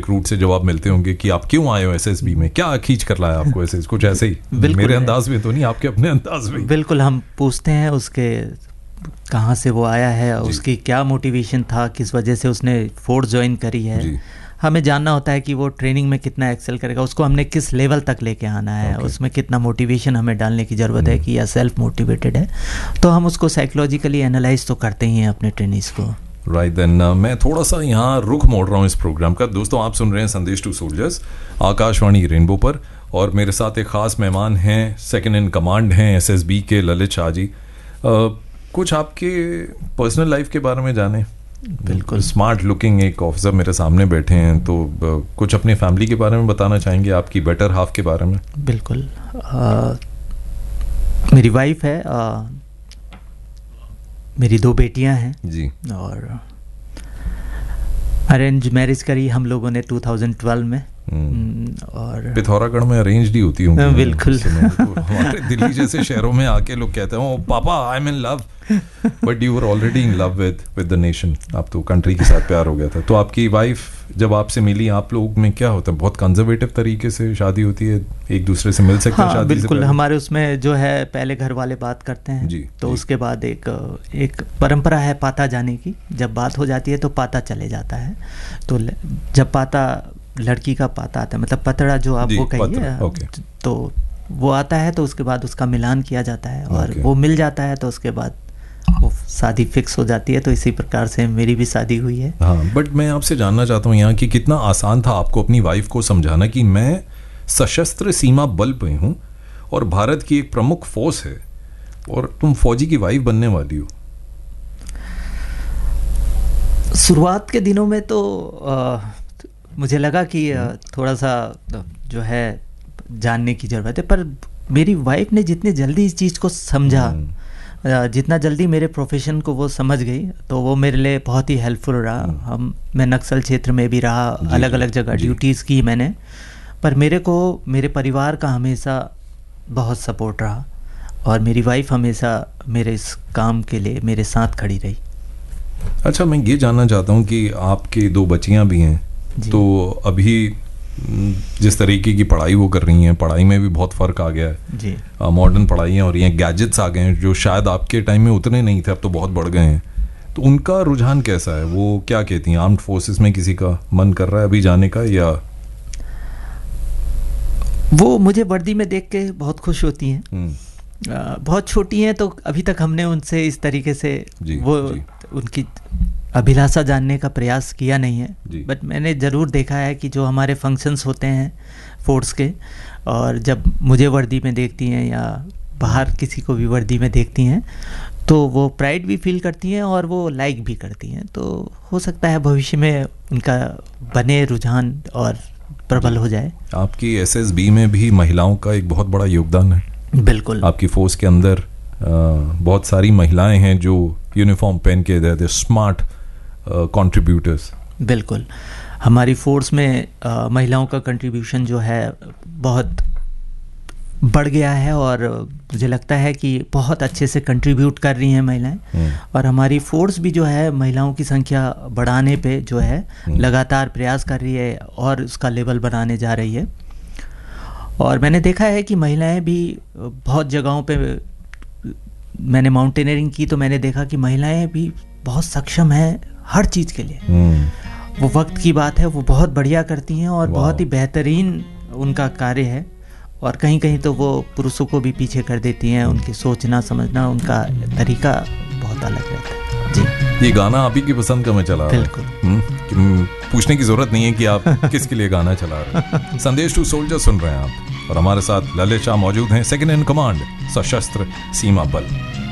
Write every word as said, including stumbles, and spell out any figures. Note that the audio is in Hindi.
रिक्रूट से जब आप मिलते होंगे कि आप क्यों आए हो एसएसबी में, क्या खींच कर लाया आपको एसएस, कुछ ऐसे ही मेरे अंदाज में तो नहीं, आपके अपने अंदाज में? बिल्कुल, हम पूछते हैं उसके कहाँ से वो आया है, उसकी क्या मोटिवेशन था, किस वजह से उसने फोर्स ज्वाइन करी है। हमें जानना होता है कि वो ट्रेनिंग में कितना एक्सेल करेगा, उसको हमने किस लेवल तक लेके आना है, okay. उसमें कितना मोटिवेशन हमें डालने की ज़रूरत है कि या सेल्फ मोटिवेटेड है, तो हम उसको साइकोलॉजिकली एनालाइज तो करते ही हैं अपने ट्रेनिंग्स को। राइट right, देन uh, मैं थोड़ा सा यहाँ रुख मोड़ रहा हूँ इस प्रोग्राम का। दोस्तों, आप सुन रहे हैं संदेश टू सोल्जर्स आकाशवाणी रेनबो पर, और मेरे साथ एक ख़ास मेहमान हैं, सेकंड इन कमांड हैं एसएसबी के ललित शाह जी। uh, कुछ आपके पर्सनल लाइफ के बारे में जाने। बिल्कुल। स्मार्ट लुकिंग एक ऑफिसर मेरे सामने बैठे हैं, तो uh, कुछ अपने फैमिली के बारे में बताना चाहेंगे, आपकी बेटर हाफ के बारे में? बिल्कुल। uh, मेरी वाइफ है, uh, मेरी दो बेटियां हैं जी, और अरेंज मैरिज करी हम लोगों ने टू थाउजेंड ट्वेल्व में। और पिथौरागढ़ में अरेंज्ड ही होती होंगी। बिल्कुल। हमारे दिल्ली जैसे शहरों में आके लोग कहते हैं, ओ पापा I am in love, but you were already in love with with the nation, आप तो कंट्री के साथ प्यार हो गया था। तो आपकी वाइफ जब आपसे मिली, आप लोग में क्या होता है, बहुत कंजर्वेटिव तरीके से शादी होती है, एक दूसरे से मिल सकते हैं? हाँ, शादी बिल्कुल। हमारे उसमें जो है पहले घर वाले बात करते हैं जी, तो जी. उसके बाद एक एक परंपरा है पाता जाने की, जब बात हो जाती है तो पाता चले जाता है। तो जब पाता लड़की का पाता आता है, मतलब पतड़ा जो आप वो कहिए, तो वो आता है, तो उसके बाद उसका मिलान किया जाता है, और वो मिल जाता है तो उसके बाद वो शादी फिक्स हो जाती है। तो इसी प्रकार से मेरी भी शादी हुई है। हाँ, बट मैं आपसे जानना चाहता हूँ यहाँ कि कितना आसान था आपको अपनी वाइफ को समझाना कि मैं सशस्त्र सीमा बल में हूँ और भारत की एक प्रमुख फोर्स है और तुम फौजी की वाइफ बनने वाली हो? शुरुआत के दिनों में तो आ, मुझे लगा कि थोड़ा सा जो है जानने की ज़रूरत है, पर मेरी वाइफ ने जितनी जल्दी इस चीज़ को समझा, जितना जल्दी मेरे प्रोफेशन को वो समझ गई, तो वो मेरे लिए बहुत ही हेल्पफुल रहा। हम मैं नक्सल क्षेत्र में भी रहा, अलग अलग जगह ड्यूटीज़ की मैंने, पर मेरे को मेरे परिवार का हमेशा बहुत सपोर्ट रहा, और मेरी वाइफ हमेशा मेरे इस काम के लिए मेरे साथ खड़ी रही। अच्छा, मैं ये जानना चाहता हूँ कि आपकी दो बच्चियाँ भी हैं, तो अभी जिस तरीके की पढ़ाई वो कर रही हैं, पढ़ाई में भी बहुत फ़र्क आ गया है जी। मॉडर्न पढ़ाई है, और ये गैजेट्स आ गए हैं जो शायद आपके टाइम में उतने नहीं थे, अब तो बहुत बढ़ गए हैं। तो उनका रुझान कैसा है, वो क्या कहती हैं? आर्म्ड फोर्सेस में किसी का मन कर रहा है अभी जाने का, या वो मुझे वर्दी में देख के बहुत खुश होती हैं? आ, बहुत छोटी हैं, तो अभी तक हमने उनसे इस तरीके से जी, वो जी. उनकी अभिलाषा जानने का प्रयास किया नहीं है, बट मैंने ज़रूर देखा है कि जो हमारे फंक्शंस होते हैं फोर्स के, और जब मुझे वर्दी में देखती हैं या बाहर किसी को भी वर्दी में देखती हैं, तो वो प्राइड भी फील करती हैं और वो लाइक भी करती हैं। तो हो सकता है भविष्य में उनका बने रुझान और प्रबल हो जाए। आपकी एसएसबी में भी महिलाओं का एक बहुत बड़ा योगदान है। बिल्कुल। आपकी फोर्स के अंदर आ, बहुत सारी महिलाएं हैं जो यूनिफॉर्म पहन के दे स्मार्ट कंट्रीब्यूटर्स। uh, बिल्कुल, हमारी फोर्स में uh, महिलाओं का कंट्रीब्यूशन जो है बहुत बढ़ गया है, और मुझे लगता है कि बहुत अच्छे से कंट्रीब्यूट कर रही हैं महिलाएं, hmm. और हमारी फोर्स भी जो है महिलाओं की संख्या बढ़ाने पे जो है hmm. लगातार प्रयास कर रही है और उसका लेवल बनाने जा रही है। और मैंने देखा है कि महिलाएं भी बहुत जगहों पे, मैंने माउंटेनियरिंग की तो मैंने देखा कि महिलाएं भी बहुत सक्षम हैं हर चीज़ के लिए। hmm. वो वक्त की बात है, वो बहुत बढ़िया करती हैं और बहुत ही बेहतरीन उनका कार्य है, और कहीं कहीं तो वो पुरुषों को भी पीछे कर देती हैं। उनकी सोचना समझना, उनका तरीका बहुत अलग रहता है जी। ये गाना आप ही की पसंद का मैं चला रहा हूं। बिल्कुल, पूछने की जरूरत नहीं है कि आप किसके लिए गाना चला रहे हैं। संदेश टू सोल्जर सुन रहे हैं आप, और हमारे साथ ललित शाह मौजूद हैं, सेकंड इन कमांड सशस्त्र सीमा बल।